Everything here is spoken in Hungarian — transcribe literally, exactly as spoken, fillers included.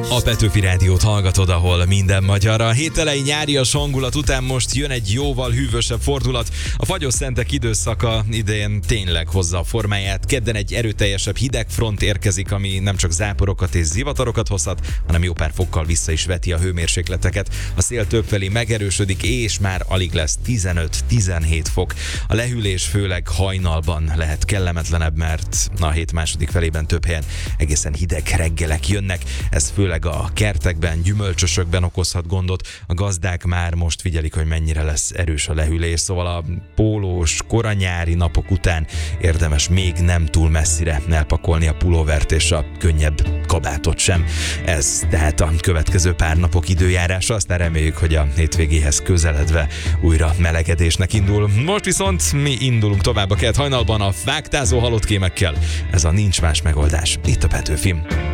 A Petőfi Rádiót hallgatod, ahol minden magyar. A hét elejé nyárias hangulat után most jön egy jóval hűvösebb fordulat. A fagyos szentek időszaka idén tényleg hozza a formáját. Kedden egy erőteljesebb hidegfront érkezik, ami nem csak záporokat és zivatarokat hozhat, hanem jó pár fokkal vissza is veti a hőmérsékleteket. A szél többfelé megerősödik, és már alig lesz tizenöt-tizenhét fok. A lehűlés főleg hajnalban lehet kellemetlenebb, mert a hét második felében több helyen egészen hideg reggelek jönnek. Ez főleg a kertekben, gyümölcsösökben okozhat gondot. A gazdák már most figyelik, hogy mennyire lesz erős a lehűlés, szóval a pólós, koranyári napok után érdemes még nem túl messzire elpakolni a pulóvert és a könnyebb kabátot sem. Ez tehát a következő pár napok időjárása, aztán reméljük, hogy a hétvégéhez közeledve újra melegedésnek indul. Most viszont mi indulunk tovább a kelt hajnalban a vágtázó halott kémekkel. Ez a Nincs Más Megoldás itt a Petőfin.